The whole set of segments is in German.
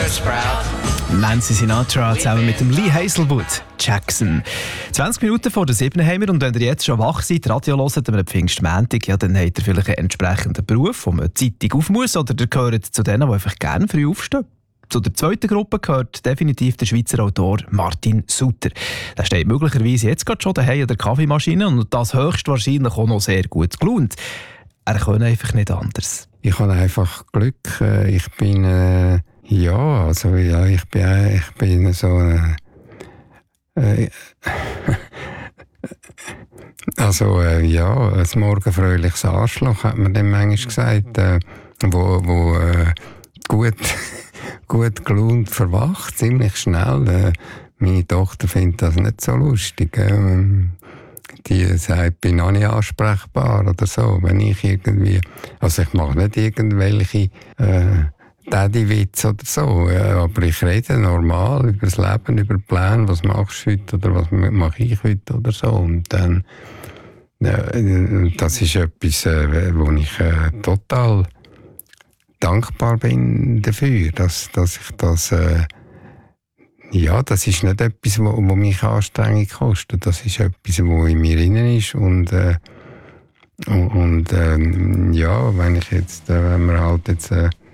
Nancy Sinatra zusammen mit dem Lee Hazelwood. Jackson. 20 Minuten vor der 7 haben wir, und wenn ihr jetzt schon wach seid, Radio hört, am Pfingstmontag, ja, dann habt ihr vielleicht einen entsprechenden Beruf, wo man Zeitung auf muss, oder ihr gehört zu denen, die einfach gerne früh aufstehen. Zu der zweiten Gruppe gehört definitiv der Schweizer Autor Martin Sutter. Der steht möglicherweise jetzt gerade schon daheim an der Kaffeemaschine und das höchstwahrscheinlich auch noch sehr gut gelaunt. Er kann einfach nicht anders. Ich habe einfach Glück. Ich bin ich bin so ein morgenfröhliches Arschloch, hat man dem manchmal gesagt, wo gut gelaunt verwacht, ziemlich schnell. Meine Tochter findet das nicht so lustig. Die sagt, ich bin auch nicht ansprechbar oder so. Wenn ich irgendwie, also ich mache nicht irgendwelche Daddy-Witze oder so, aber ich rede normal über das Leben, über Pläne, was machst du heute oder was mache ich heute oder so. Und dann, das ist etwas, wo ich total dankbar bin dafür, dass ich das, das ist nicht etwas, wo mich Anstrengung kostet, das ist etwas, wo in mir drin ist und wenn wir halt jetzt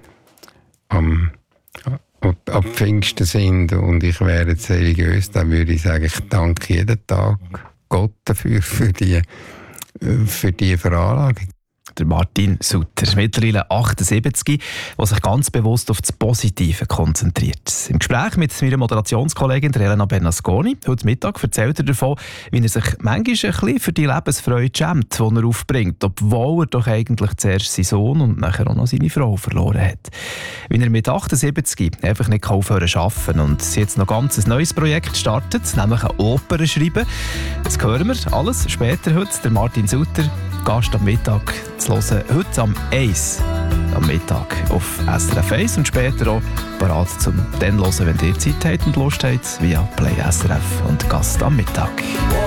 ab Pfingsten sind und ich wäre jetzt religiös, dann würde ich sagen, ich danke jeden Tag Gott dafür, für die Veranlagung. Der Martin Sutter, mittlerweile 78, der sich ganz bewusst auf das Positive konzentriert. Im Gespräch mit meiner Moderationskollegin Elena Bernasconi heute Mittag erzählt er davon, wie er sich manchmal ein bisschen für die Lebensfreude schämt, die er aufbringt, obwohl er doch eigentlich zuerst seinen Sohn und nachher auch noch seine Frau verloren hat. Wie er mit 78 einfach nicht aufhören zu arbeiten und jetzt noch ganz ein neues Projekt startet, nämlich eine Oper schreiben. Das hören wir alles später heute. Der Martin Sutter, Gast am Mittag zu hören, heute am 1 am Mittag auf SRF 1 und später auch bereit zum dann hören, wenn ihr Zeit habt und Lust habt, via Play SRF und Gast am Mittag.